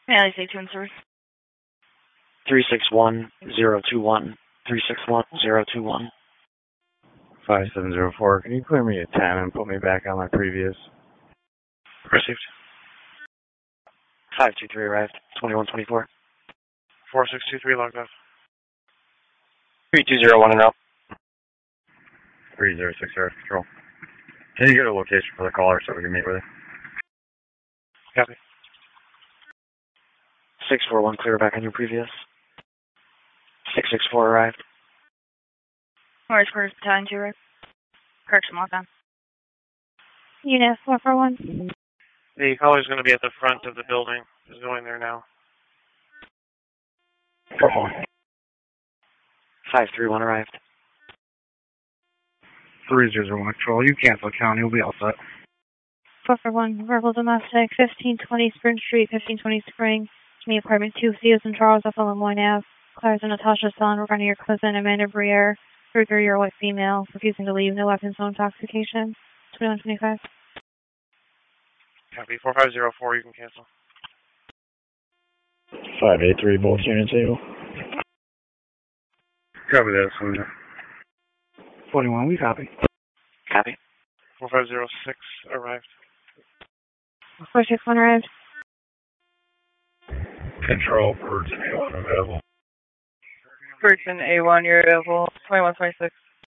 Yeah, say 2 in service. 361021. 361021. 5704. Can you clear me at 10 and put me back on my previous? Received. 523 arrived. 2124. 4623 logged off. 3201 and out. 3060 control. Can you get a location for the caller so we can meet with her? Copy. 641 clear back on your previous. 664 arrived. Morris Quarters Battalion 2 arrived. Correction lockdown. Unit 441. The caller's going to be at the front of the building. He's going there now. 531 arrived. 3001 control. You cancel county. You'll be all set. 441. Verbal domestic. 1520 Spring Street. 1520 Spring. Me apartment 2. Theos and Charles off of Lemoyne Ave. Clarence and Natasha Son regarding your cousin Amanda Briere. 33-year-old white female. Refusing to leave. No weapons. No intoxication. 2125. Copy. 4504. You can cancel. 583. Both units able. Copy that, Soldier. 41. We copy. Copy. 4506 arrived. 461 arrived. Control, Person A1 available. Person A1, you're available. 2126.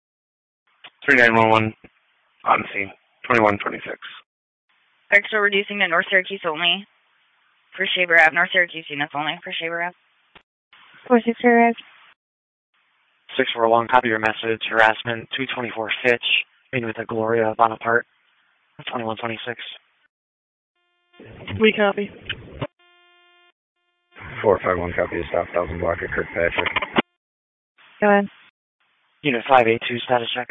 3911 on scene. 2126. Extra reducing to North Syracuse only. For Shaver Ave. North Syracuse units only. For Shaver Ave. 463 arrived. 641, copy your message. Harassment. 224 Fitch. Meeting with the Gloria Bonaparte. 2126. We copy. 451, copy of South 1000 block at Kirkpatrick. Go ahead. Unit 582, status check.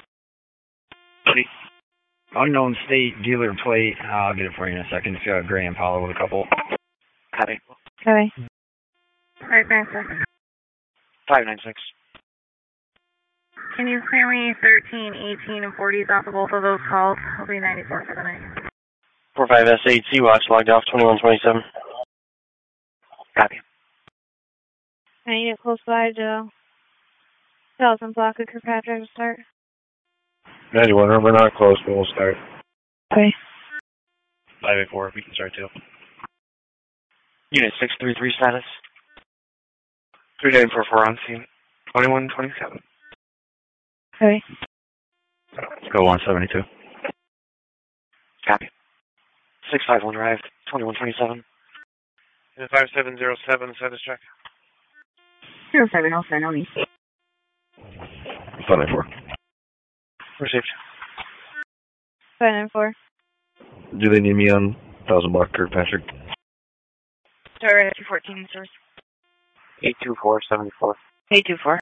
Unknown state dealer plate. I'll get it for you in a second. It's got a gray Impala with a couple. Copy. Copy. Right, Francis. 596. Can you clear me 13, 18, and 40s off of both of those calls? I'll be 94 for the night. 45S8, Sea-Watch, logged off, 2127. Copy. I need it close by to 1000 block of Kirkpatrick to start. 91, we're not close, but we'll start. Okay. 584, we can start too. Unit 633, status. 3944 on scene. 2127. Okay. Let's go 172. Copy. 651 arrived. 2127. Unit 5707, status check. 0707, only. 594. Received. 594. Do they need me on 1000 block Kirkpatrick? Sorry, 214 service. 82474. 824.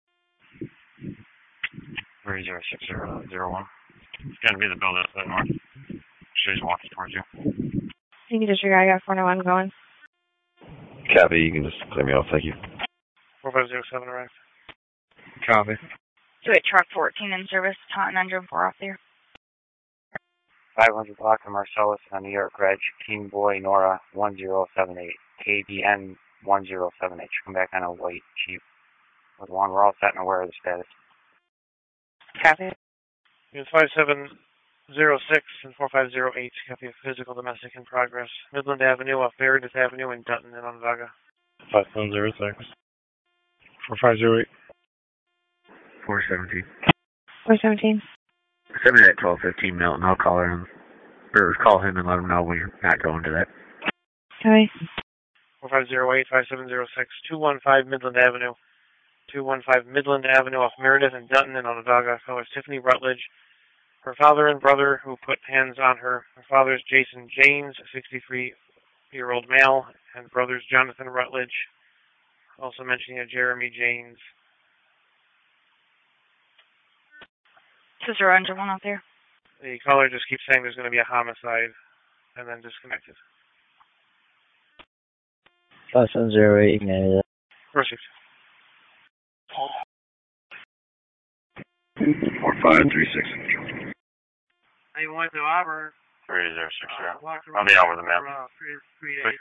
306001. It's got to be the building to the north. She's walking towards you. You can disregard. I got 491 going. Copy, you can just clear me off, thank you. 4507 arrived. Copy. So at truck 14 in service, Taunton engine 4 off there. 500 block of Marcellus on New York Reg. King Boy Nora 1078. KBN 1078. Come back on a white Jeep with one. We're all set and aware of the status. Copy. Unit 5706 and 4508, copy of physical domestic in progress. Midland Avenue off Meredith Avenue in Dutton and Onondaga. 5706. 4508. 417. 417. 70 at 1215 Milton. I'll call her and, or call him and let him know we're not going to that. Okay. 4508, 5706, 215 Midland Avenue. 215 Midland Avenue off Meredith and Dutton and Onondaga. Caller Tiffany Rutledge. Her father and brother who put hands on her. Her father is Jason James, a 63-year-old male, and brothers Jonathan Rutledge. Also mentioning a Jeremy James. Sister engine 1 out there. The caller just keeps saying there's going to be a homicide and then disconnected. 5708, ignited. Received. 4536. Hey, you want to Auburn? 3060. I'll be out with the map.